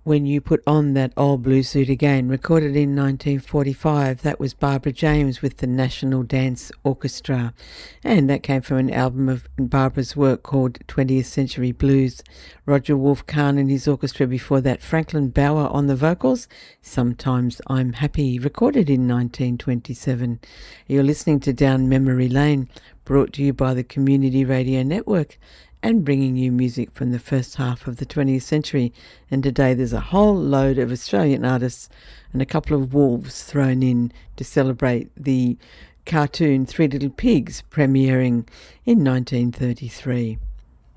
When You Put On That Old Blue Suit Again, recorded in 1945. That was Barbara James with the National Dance Orchestra, and that came from an album of Barbara's work called 20th Century Blues. Roger Wolf Kahn and his orchestra before that, Franklin Bauer on the vocals, Sometimes I'm Happy, recorded in 1927. You're listening to Down Memory Lane, brought to you by the Community Radio Network, and bringing you music from the first half of the 20th century. And today there's a whole load of Australian artists and a couple of wolves thrown in to celebrate the cartoon Three Little Pigs premiering in 1933.